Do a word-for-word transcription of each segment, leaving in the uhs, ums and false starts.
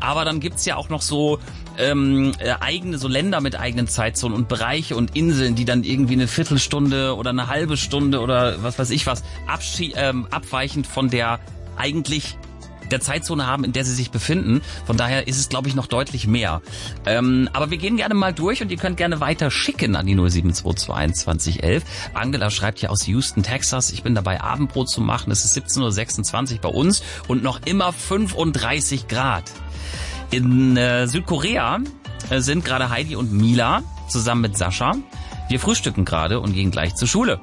aber dann gibt's ja auch noch so ähm, äh, eigene, so Länder mit eigenen Zeitzonen und Bereiche und Inseln, die dann irgendwie eine Viertelstunde oder eine halbe Stunde oder was weiß ich was abschi- ähm, abweichend von der eigentlich der Zeitzone haben, in der sie sich befinden. Von daher ist es, glaube ich, noch deutlich mehr. Ähm, aber wir gehen gerne mal durch und ihr könnt gerne weiter schicken an die null sieben zwei zwei einundzwanzig elf. Angela schreibt hier aus Houston, Texas. Ich bin dabei, Abendbrot zu machen. Es ist siebzehn Uhr sechsundzwanzig bei uns und noch immer fünfunddreißig Grad. In äh, Südkorea äh, sind gerade Heidi und Mila zusammen mit Sascha. Wir frühstücken gerade und gehen gleich zur Schule.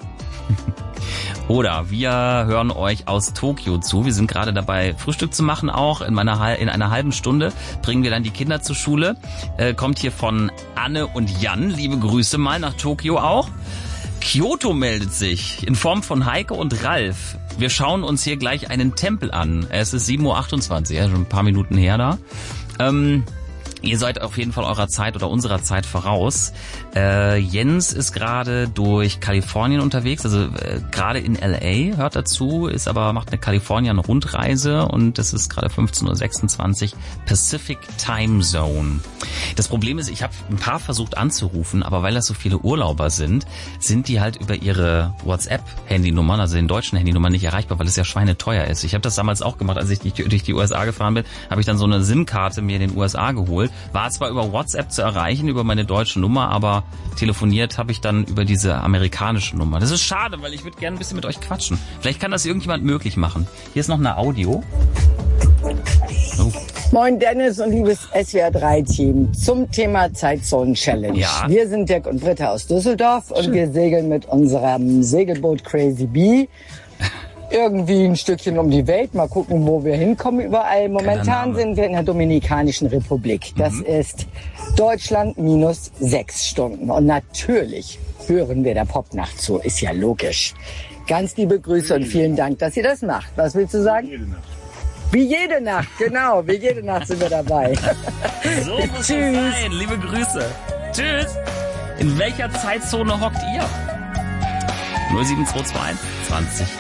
Oder wir hören euch aus Tokio zu. Wir sind gerade dabei, Frühstück zu machen auch. In, meiner, in einer halben Stunde bringen wir dann die Kinder zur Schule. Äh, kommt hier von Anne und Jan. Liebe Grüße mal nach Tokio auch. Kyoto meldet sich in Form von Heike und Ralf. Wir schauen uns hier gleich einen Tempel an. Es ist sieben Uhr achtundzwanzig, ja, schon ein paar Minuten her da. Ähm... Ihr seid auf jeden Fall eurer Zeit oder unserer Zeit voraus. Äh, Jens ist gerade durch Kalifornien unterwegs, also äh, gerade in L A, hört dazu, ist aber macht eine Kalifornien-Rundreise und es ist gerade fünfzehn Uhr sechsundzwanzig Pacific Time Zone. Das Problem ist, ich habe ein paar versucht anzurufen, aber weil das so viele Urlauber sind, sind die halt über ihre WhatsApp-Handynummern, also den deutschen Handynummern, nicht erreichbar, weil es ja schweineteuer ist. Ich habe das damals auch gemacht, als ich durch die U S A gefahren bin, habe ich dann so eine SIM-Karte mir in den U S A geholt. War zwar über WhatsApp zu erreichen, über meine deutsche Nummer, aber telefoniert habe ich dann über diese amerikanische Nummer. Das ist schade, weil ich würde gerne ein bisschen mit euch quatschen. Vielleicht kann das irgendjemand möglich machen. Hier ist noch eine Audio. Oh. Moin Dennis und liebes S W R drei Team zum Thema Zeitzonen-Challenge. Ja. Wir sind Dirk und Britta aus Düsseldorf und Schön. Wir segeln mit unserem Segelboot Crazy Bee irgendwie ein Stückchen um die Welt. Mal gucken, wo wir hinkommen überall. Momentan sind wir in der Dominikanischen Republik. Das mhm. ist Deutschland minus sechs Stunden. Und natürlich hören wir der Popnacht zu. Ist ja logisch. Ganz liebe Grüße und vielen Dank, dass ihr das macht. Was willst du sagen? Jede Nacht. Wie jede Nacht, genau. Wie jede Nacht sind wir dabei. So muss es sein. Liebe Grüße. Tschüss. In welcher Zeitzone hockt ihr? null sieben zwei zwei zwanzig